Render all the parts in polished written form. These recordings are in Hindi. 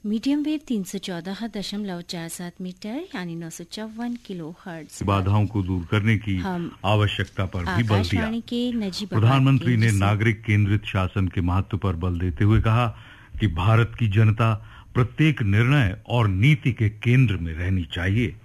मीडियम वेव 314.47 मीटर यानी 954 किलोहर्ट्ज बाधाओं को दूर करने की आवश्यकता पर भी बल दिया। प्रधानमंत्री ने नागरिक केंद्रित शासन के महत्व पर बल देते हुए कहा कि भारत की जनता प्रत्येक निर्णय और नीति के केंद्र में रहनी चाहिए।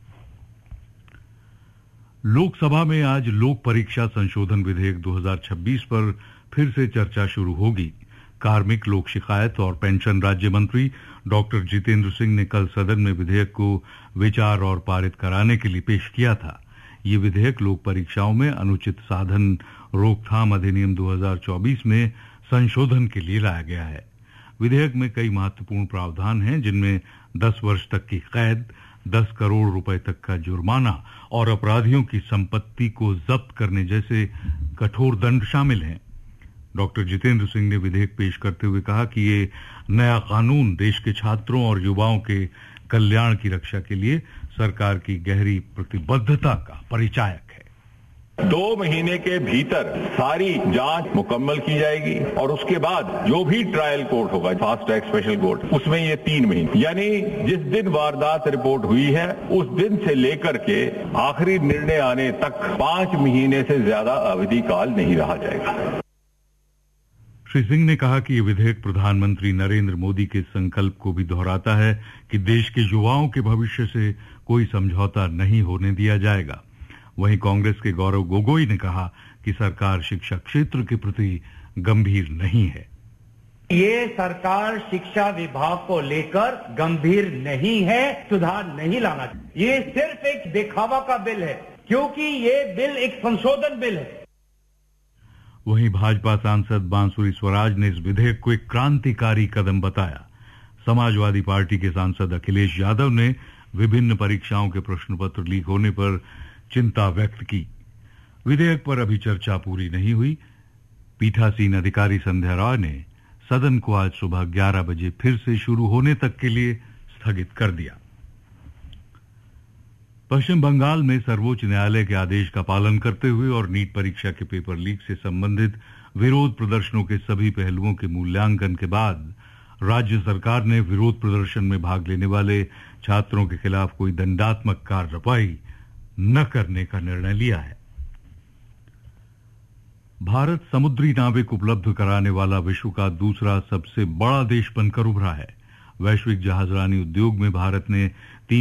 लोकसभा में आज लोक परीक्षा संशोधन विधेयक 2026 पर फिर से चर्चा शुरू होगी। कार्मिक, लोक शिकायत और पेंशन राज्य मंत्री डॉक्टर जितेंद्र सिंह ने कल सदन में विधेयक को विचार और पारित कराने के लिए पेश किया था। ये विधेयक लोक परीक्षाओं में अनुचित साधन रोकथाम अधिनियम 2024 में संशोधन के लिए लाया गया है। विधेयक में कई महत्वपूर्ण प्रावधान हैं, जिनमें 10 वर्ष तक की कैद, 10 करोड़ रुपए तक का जुर्माना और अपराधियों की संपत्ति को जब्त करने जैसे कठोर दंड शामिल हैं। डॉक्टर जितेंद्र सिंह ने विधेयक पेश करते हुए कहा कि ये नया कानून देश के छात्रों और युवाओं के कल्याण की रक्षा के लिए सरकार की गहरी प्रतिबद्धता का परिचायक है। 2 महीने के भीतर सारी जांच मुकम्मल की जाएगी और उसके बाद जो भी ट्रायल कोर्ट होगा, फास्ट ट्रैक स्पेशल कोर्ट, उसमें ये 3 महीने यानी जिस दिन वारदात रिपोर्ट हुई है उस दिन से लेकर के आखिरी निर्णय आने तक 5 महीने से ज्यादा अवधि काल नहीं रहा जाएगा। श्री सिंह ने कहा कि ये विधेयक प्रधानमंत्री नरेंद्र मोदी के संकल्प को भी दोहराता है कि देश के युवाओं के भविष्य से कोई समझौता नहीं होने दिया जाएगा। वहीं कांग्रेस के गौरव गोगोई ने कहा कि सरकार शिक्षा क्षेत्र के प्रति गंभीर नहीं है। ये सरकार शिक्षा विभाग को लेकर गंभीर नहीं है, सुधार नहीं लाना चाहिए। ये सिर्फ एक दिखावा का बिल है, क्योंकि ये बिल एक संशोधन बिल है। वहीं भाजपा सांसद बांसुरी स्वराज ने इस विधेयक को एक क्रांतिकारी कदम बताया। समाजवादी पार्टी के सांसद अखिलेश यादव ने विभिन्न परीक्षाओं के प्रश्न पत्र लीक होने पर चिंता व्यक्त की। विधेयक पर अभी चर्चा पूरी नहीं हुई। पीठासीन अधिकारी संध्या राय ने सदन को आज सुबह 11 बजे फिर से शुरू होने तक के लिए स्थगित कर दिया। पश्चिम बंगाल में सर्वोच्च न्यायालय के आदेश का पालन करते हुए और नीट परीक्षा के पेपर लीक से संबंधित विरोध प्रदर्शनों के सभी पहलुओं के मूल्यांकन के बाद राज्य सरकार ने विरोध प्रदर्शन में भाग लेने वाले छात्रों के खिलाफ कोई दंडात्मक कार्रवाई न करने का निर्णय लिया है। भारत समुद्री नाविक उपलब्ध कराने वाला विश्व का दूसरा सबसे बड़ा देश बनकर उभरा है। वैश्विक जहाजरानी उद्योग में भारत ने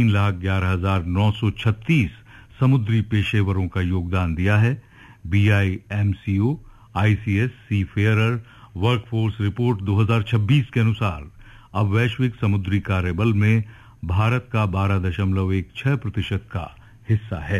3,11,936 समुद्री पेशेवरों का योगदान दिया है। BIMCO ICS सीफेयरर वर्कफोर्स रिपोर्ट 2026 के अनुसार अब वैश्विक समुद्री कार्यबल में भारत का 12.16% का हिस्सा है।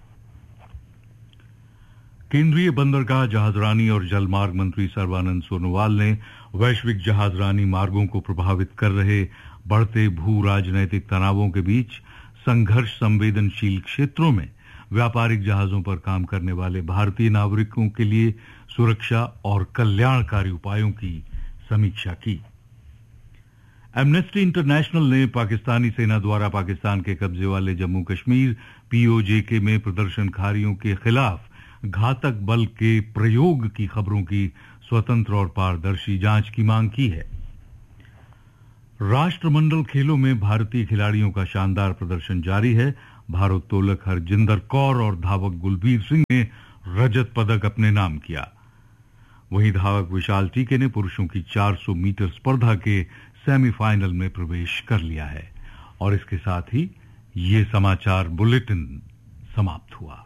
केंद्रीय बंदरगाह, जहाजरानी और जलमार्ग मंत्री सर्बानंद सोनोवाल ने वैश्विक जहाजरानी मार्गों को प्रभावित कर रहे बढ़ते भू राजनैतिक तनावों के बीच संघर्ष संवेदनशील क्षेत्रों में व्यापारिक जहाजों पर काम करने वाले भारतीय नागरिकों के लिए सुरक्षा और कल्याणकारी उपायों की समीक्षा की। एमनेस्टी इंटरनेशनल ने पाकिस्तानी सेना द्वारा पाकिस्तान के कब्जे वाले जम्मू कश्मीर POJK में प्रदर्शनकारियों के खिलाफ घातक बल के प्रयोग की खबरों की स्वतंत्र और पारदर्शी जांच की मांग की है। राष्ट्रमंडल खेलों में भारतीय खिलाड़ियों का शानदार प्रदर्शन जारी है। भारोत्तोलक हरजिंदर कौर और धावक गुलबीर सिंह ने रजत पदक अपने नाम किया। वहीं धावक विशाल टीके ने पुरुषों की 400 मीटर स्पर्धा के सेमीफाइनल में प्रवेश कर लिया है। और इसके साथ ही ये समाचार बुलेटिन समाप्त हुआ।